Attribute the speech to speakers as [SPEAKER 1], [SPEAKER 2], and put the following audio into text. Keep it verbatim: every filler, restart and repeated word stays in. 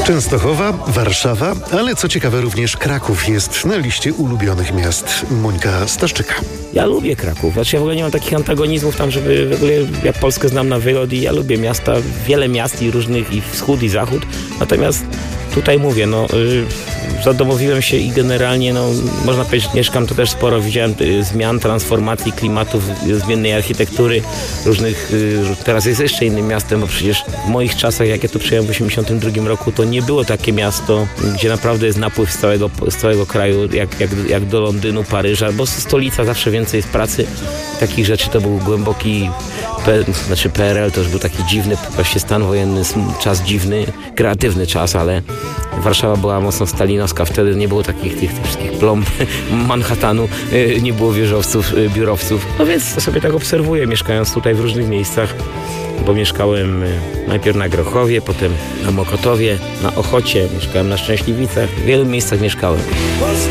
[SPEAKER 1] Częstochowa, Warszawa, ale co ciekawe również Kraków jest na liście ulubionych miast. Monika Staszczyka.
[SPEAKER 2] Ja lubię Kraków. Znaczy ja w ogóle nie mam takich antagonizmów tam, żeby w ogóle ja Polskę znam na wylot i ja lubię miasta, wiele miast i różnych, i wschód, i zachód. Natomiast tutaj mówię, no yy, zadomowiłem się i generalnie, no można powiedzieć, mieszkam to też sporo, widziałem y, zmian, transformacji klimatów, y, zmiennej architektury, różnych, y, teraz jest jeszcze innym miastem, bo przecież w moich czasach, jak ja to przyjąłem w osiemdziesiątym drugim roku, to nie było takie miasto, gdzie naprawdę jest napływ z całego, z całego kraju, jak, jak, jak do Londynu, Paryża, bo stolica zawsze więcej jest pracy, takich rzeczy. To był głęboki, P, znaczy P R L to już był taki dziwny, właśnie stan wojenny, czas dziwny, kreatywny czas, ale Warszawa była mocno stalinowska, wtedy nie było takich tych, tych wszystkich plomb Manhattanu, nie było wieżowców, biurowców. No więc sobie tak obserwuję, mieszkając tutaj w różnych miejscach, bo mieszkałem najpierw na Grochowie, potem na Mokotowie, na Ochocie, mieszkałem na Szczęśliwicach, w wielu miejscach mieszkałem.